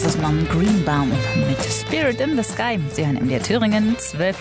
Das ist Mom Greenbaum mit Spirit in the Sky. Sie hören MDR Thüringen, 12:44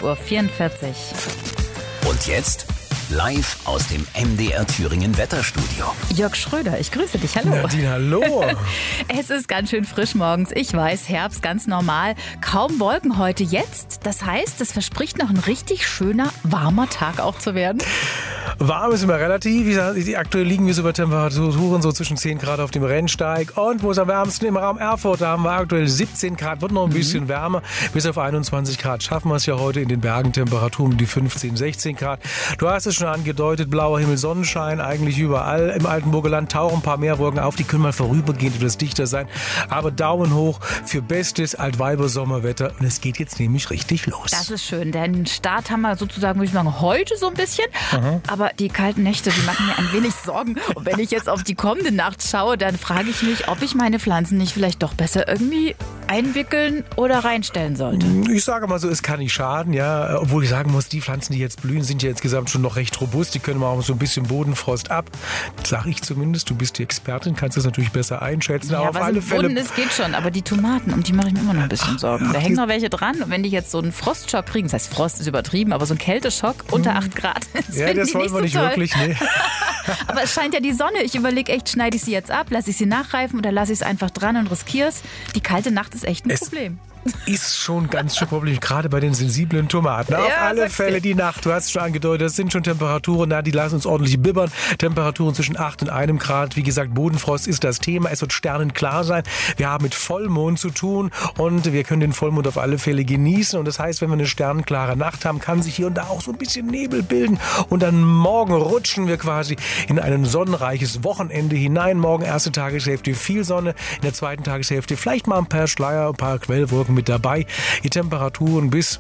Uhr. Und jetzt live aus dem MDR Thüringen Wetterstudio. Jörg Schröder, ich grüße dich. Hallo. Nadine, hallo. Es ist ganz schön frisch morgens. Ich weiß, Herbst, ganz normal. Kaum Wolken heute jetzt. Das heißt, es verspricht noch ein richtig schöner, warmer Tag auch zu werden. Warm ist immer relativ. Wie gesagt, aktuell liegen wir so bei Temperaturen so zwischen 10 Grad auf dem Rennsteig. Und wo ist am wärmsten? Im Raum Erfurt. Da haben wir aktuell 17 Grad. Wird noch ein bisschen wärmer. Bis auf 21 Grad schaffen wir es ja heute in den Bergen. Temperaturen um die 15, 16 Grad. Du hast es schon angedeutet. Blauer Himmel, Sonnenschein. Eigentlich überall. Im Altenburger Land tauchen ein paar mehr Wolken auf. Die können mal vorübergehend etwas dichter sein. Aber Daumen hoch für bestes Altweiber-Sommerwetter. Und es geht jetzt nämlich richtig los. Das ist schön. Den Start haben wir sozusagen, würde ich sagen, heute so ein bisschen. Aber die kalten Nächte, die machen mir ein wenig Sorgen. Und wenn ich jetzt auf die kommende Nacht schaue, dann frage ich mich, ob ich meine Pflanzen nicht vielleicht doch besser irgendwie einwickeln oder reinstellen sollte. Ich sage mal so, es kann nicht schaden, ja. Obwohl ich sagen muss, die Pflanzen, die jetzt blühen, sind ja insgesamt schon noch recht robust. Die können mal auch so ein bisschen Bodenfrost ab. Sag ich zumindest. Du bist die Expertin, kannst das natürlich besser einschätzen. Ja, aber auf alle Fälle. Boden, es geht schon. Aber die Tomaten, um die mache ich mir immer noch ein bisschen Sorgen. Da hängen noch welche dran. Und wenn die jetzt so einen Frostschock kriegen, das heißt, Frost ist übertrieben, aber so einen Kälteschock unter 8 Grad. Ja, das wollen wir nicht wirklich, nee. Aber es scheint ja die Sonne. Ich überlege echt, schneide ich sie jetzt ab, lasse ich sie nachreifen oder lasse ich es einfach dran und riskiere es. Die kalte Nacht ist echt ein Problem. Ist schon ganz schön Problem, gerade bei den sensiblen Tomaten. Auf alle Fälle die Nacht, du hast es schon angedeutet, das sind schon Temperaturen, die lassen uns ordentlich bibbern. Temperaturen zwischen 8 und 1 Grad. Wie gesagt, Bodenfrost ist das Thema. Es wird sternenklar sein. Wir haben mit Vollmond zu tun und wir können den Vollmond auf alle Fälle genießen. Und das heißt, wenn wir eine sternenklare Nacht haben, kann sich hier und da auch so ein bisschen Nebel bilden. Und dann morgen rutschen wir quasi in ein sonnenreiches Wochenende hinein. Morgen erste Tageshälfte viel Sonne, in der zweiten Tageshälfte vielleicht mal ein paar Schleier, ein paar Quellwolken mit dabei. Die Temperaturen bis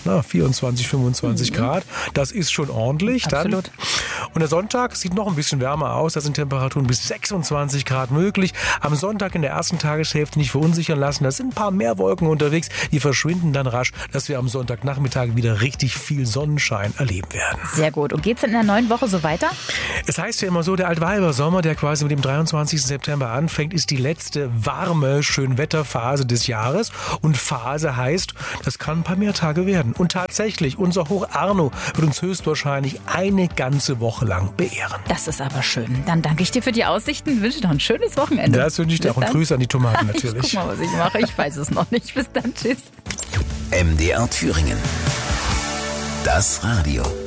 24, 25 Grad. Das ist schon ordentlich. Absolut. Und der Sonntag sieht noch ein bisschen wärmer aus. Da sind Temperaturen bis 26 Grad möglich. Am Sonntag in der ersten Tageshälfte nicht verunsichern lassen. Da sind ein paar mehr Wolken unterwegs. Die verschwinden dann rasch, dass wir am Sonntagnachmittag wieder richtig viel Sonnenschein erleben werden. Sehr gut. Und geht es in der neuen Woche so weiter? Es heißt ja immer so, der Altweibersommer, der quasi mit dem 23. September anfängt, ist die letzte warme Schönwetterphase des Jahres. Und Phase heißt, das kann ein paar mehr Tage werden. Und tatsächlich, unser Hoch Arno wird uns höchstwahrscheinlich eine ganze Woche lang beehren. Das ist aber schön. Dann danke ich dir für die Aussichten. Wünsche dir noch ein schönes Wochenende. Das wünsche ich dir auch. Und Grüße an die Tomaten natürlich. Ich guck mal, was ich mache. Ich weiß es noch nicht. Bis dann. Tschüss. MDR Thüringen. Das Radio.